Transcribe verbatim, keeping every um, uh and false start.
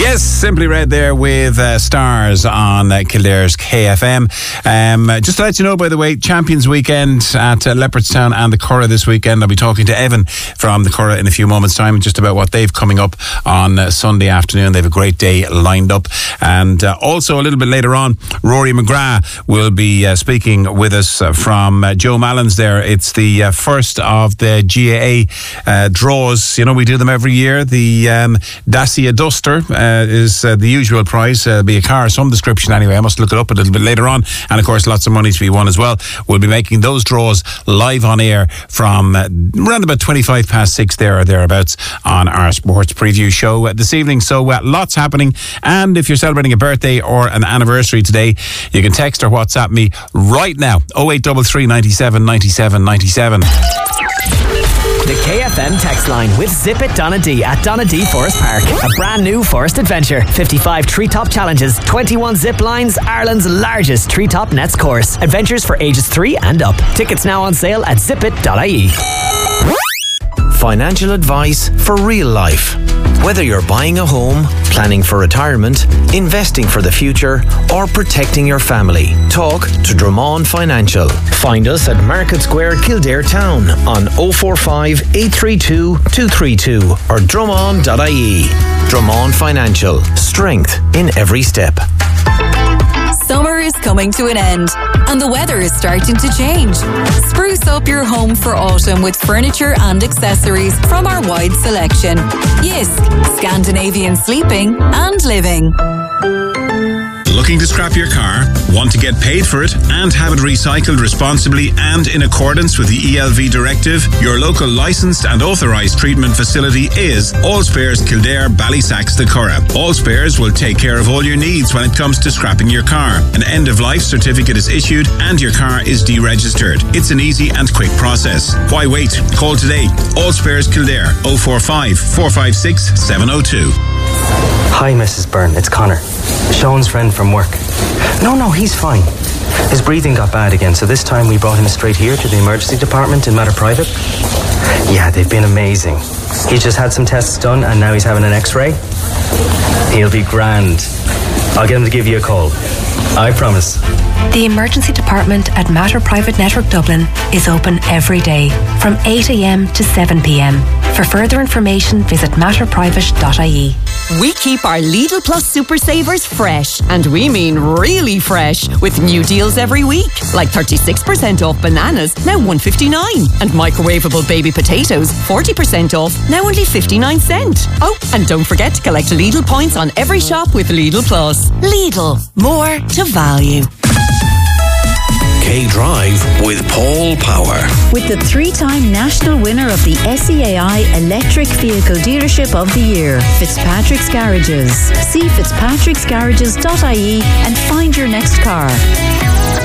Yes, Simply Red there with uh, Stars on uh, Kildare's K F M. Um, just to let you know, by the way, Champions Weekend at uh, Leopardstown and the Curragh this weekend. I'll be talking to Evan from the Curragh in a few moments' time just about what they've coming up on uh, Sunday afternoon. They have a great day lined up. And uh, also a little bit later on, Rory McGrath will be uh, speaking with us uh, from uh, Joe Mallon's there. It's the uh, first of the G A A uh, draws. You know, we do them every year. The um, Dacia Duster uh, is uh, the usual prize. Uh, it'll be a car of some description anyway. I must look it up a little bit later on. And of course, lots of money to be won as well. We'll be making those draws live on air from uh, around about twenty-five past six there or thereabouts on our sports preview show uh, this evening. So uh, lots happening. And if you're celebrating a birthday or an anniversary today, you can text or WhatsApp me right now. oh eight three three, ninety-seven, ninety-seven, ninety-seven. The K F M text line with Zip It Donadee at Donadee Forest Park. A brand new forest adventure. fifty-five treetop challenges, twenty-one zip lines, Ireland's largest treetop nets course. Adventures for ages three and up. Tickets now on sale at zip it dot I E. Financial advice for real life. Whether you're buying a home, planning for retirement, investing for the future, or protecting your family, talk to Drummond Financial. Find us at Market Square, Kildare Town on oh four five, eight three two, two three two or drummond dot I E. Drummond Financial. Strength in every step. Summer is coming to an end and the weather is starting to change. Spruce up your home for autumn with furniture and accessories from our wide selection. Jysk, Scandinavian sleeping and living. Looking to scrap your car? Want to get paid for it and have it recycled responsibly and in accordance with the E L V directive? Your local licensed and authorised treatment facility is All Spares Kildare, Ballysacks, the Curragh. All Spares will take care of all your needs when it comes to scrapping your car. An end-of-life certificate is issued and your car is deregistered. It's an easy and quick process. Why wait? Call today. All Spares Kildare, oh four five, four five six, seven oh two. Hi, Missus Byrne. It's Connor, Sean's friend from work. No, no, he's fine. His breathing got bad again, so this time we brought him straight here to the emergency department in Matter Private. Yeah, they've been amazing. He just had some tests done and now he's having an x-ray. He'll be grand. I'll get him to give you a call. I promise. The emergency department at Matter Private Network Dublin is open every day from eight a.m. to seven p.m. For further information, visit matter private dot I E. We keep our Lidl Plus Super Savers fresh, and we mean really fresh, with new deals every week, like thirty-six percent off bananas, now one fifty-nine, and microwavable baby potatoes, forty percent off, now only fifty-nine cent. Oh, and don't forget to collect Lidl points on every shop with Lidl Plus. Lidl, more to value. K-Drive with Paul Power. With the three-time national winner of the S E A I Electric Vehicle Dealership of the Year, Fitzpatrick's Garages. See fitzpatricks garages dot I E and find your next car.